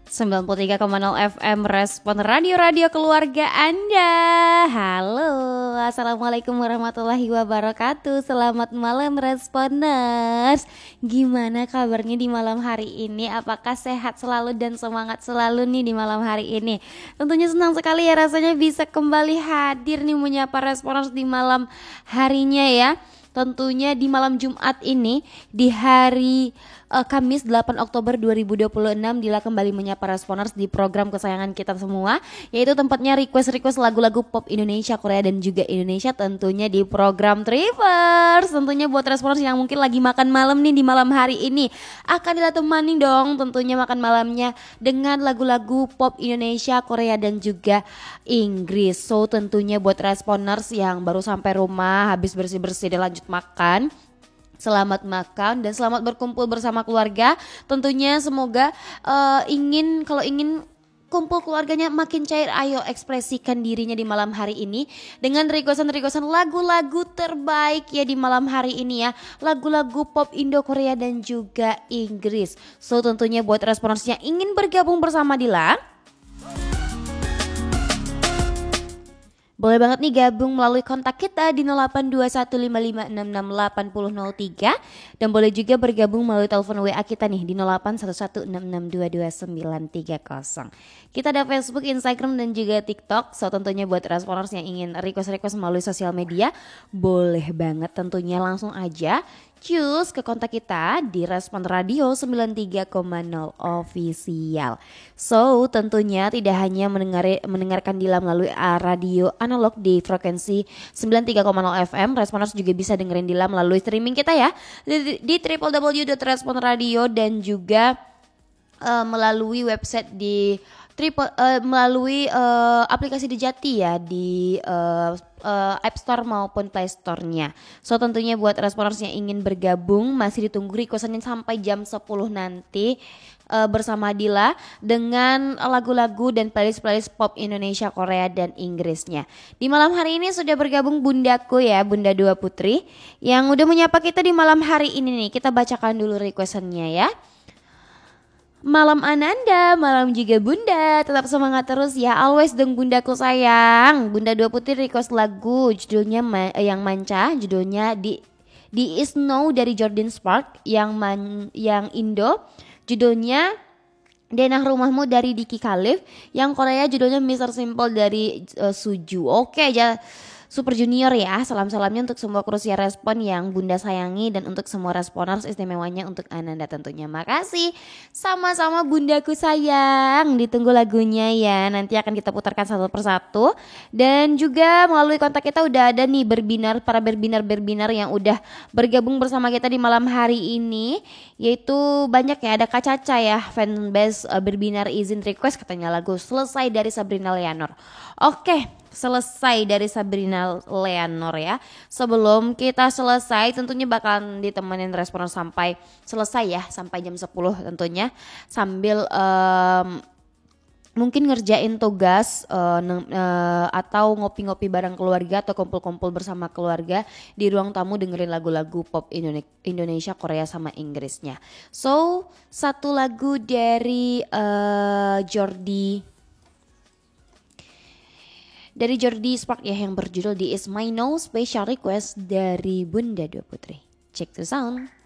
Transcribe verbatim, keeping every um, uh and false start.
sembilan puluh tiga koma nol F M Respon Radio-Radio Keluarga Anda. Halo, Assalamualaikum warahmatullahi wabarakatuh. Selamat malam Responers. Gimana kabarnya di malam hari ini? Apakah sehat selalu dan semangat selalu nih di malam hari ini? Tentunya senang sekali ya rasanya bisa kembali hadir nih menyapa Responers di malam harinya ya. Tentunya di malam Jumat ini, di hari uh, Kamis delapan Oktober dua ribu dua puluh enam, Dila kembali menyapa Responers di program kesayangan kita semua, yaitu tempatnya request-request lagu-lagu pop Indonesia, Korea dan juga Indonesia, tentunya di program Trivers. Tentunya buat Responers yang mungkin lagi makan malam nih di malam hari ini, akan Dila temani dong tentunya makan malamnya dengan lagu-lagu pop Indonesia, Korea dan juga Inggris. So tentunya buat Responers yang baru sampai rumah habis bersih-bersih dan lanjut makan, selamat makan dan selamat berkumpul bersama keluarga. Tentunya semoga uh, ingin kalau ingin kumpul keluarganya makin cair, ayo ekspresikan dirinya di malam hari ini dengan requestan-requestan lagu-lagu terbaik ya di malam hari ini ya, lagu-lagu pop Indo, Korea dan juga Inggris. So tentunya buat Responers yang ingin bergabung bersama Dila, boleh banget nih gabung melalui kontak kita di nol delapan dua satu lima lima enam enam delapan nol nol tiga, dan boleh juga bergabung melalui telepon W A kita nih di nol delapan satu satu enam enam dua dua sembilan tiga nol. Kita ada Facebook, Instagram dan juga TikTok. So tentunya buat Responers yang ingin request-request melalui sosial media, boleh banget tentunya langsung aja cus ke kontak kita di Respon Radio sembilan puluh tiga koma nol Official. So tentunya tidak hanya mendengar, mendengarkan Dila melalui radio analog di frekuensi sembilan puluh tiga koma nol F M, Responers juga bisa dengerin Dila melalui streaming kita ya di, di w w w dot respon radio dan juga uh, melalui website di Triple, uh, melalui uh, aplikasi Dijati ya di uh, uh, App Store maupun Play Store-nya. So tentunya buat Responers yang ingin bergabung masih ditunggu requestannya sampai jam sepuluh nanti uh, bersama Dila dengan lagu-lagu dan playlist-playlist pop Indonesia, Korea dan Inggrisnya. Di malam hari ini sudah bergabung bundaku ya, Bunda Dua Putri yang udah menyapa kita di malam hari ini nih. Kita bacakan dulu requestannya ya. Malam Ananda, malam juga Bunda, tetap semangat terus ya, always dong bundaku sayang. Bunda Dua Putri request lagu judulnya ma- yang manca, judulnya di di Is Now dari Jordan Spark, yang man, yang Indo judulnya Denah Rumahmu dari Diki Khalif, yang Korea judulnya mister Simple dari uh, Suju. Oke aja. Super Junior ya, salam-salamnya untuk semua krusia Respon yang Bunda sayangi dan untuk semua Responers istimewanya untuk Ananda tentunya. Makasih, sama-sama bundaku sayang, ditunggu lagunya ya, nanti akan kita putarkan satu persatu. Dan juga melalui kontak kita udah ada nih berbinar, para berbinar-berbinar yang udah bergabung bersama kita di malam hari ini, yaitu banyak ya, ada Kak Caca ya, fanbase uh, berbinar izin request katanya lagu Selesai dari Sabrina Leonor. Oke, selesai dari Sabrina Leonor ya. Sebelum kita selesai tentunya bakalan ditemenin Responers sampai selesai ya, sampai jam sepuluh tentunya, sambil um, mungkin ngerjain tugas uh, uh, atau ngopi-ngopi bareng keluarga atau kumpul-kumpul bersama keluarga di ruang tamu dengerin lagu-lagu pop Indonesia, Korea sama Inggrisnya. So satu lagu dari uh, Jordi Dari Jordi Spark ya yang berjudul di Is My Now, special request dari Bunda Dua Putri. Check the sound.